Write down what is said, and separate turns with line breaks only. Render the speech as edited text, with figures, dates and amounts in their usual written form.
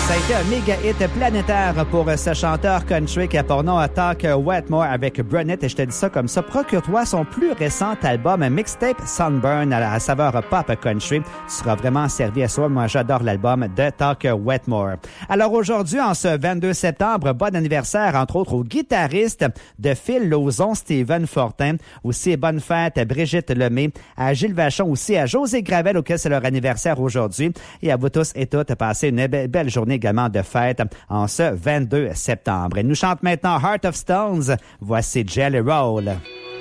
Ça a été un méga hit planétaire pour ce chanteur country qui a pour nom Talk Wetmore avec Brunette. Et je te dis ça comme ça. Procure-toi son plus récent album, Mixtape Sunburn, à la saveur pop country. Tu seras vraiment servi à soi. Moi, j'adore l'album de Talk Wetmore. Alors aujourd'hui, en ce 22 septembre, bon anniversaire, entre autres, au guitariste de Phil Lauzon, Steven Fortin. Aussi, bonne fête à Brigitte Lemay, à Gilles Vachon aussi, à José Gravel, auquel c'est leur anniversaire aujourd'hui. Et à vous tous et toutes, passez une belle journée également de fête en ce 22 septembre. Elle nous chante maintenant Heart of Stones. Voici Jelly Roll.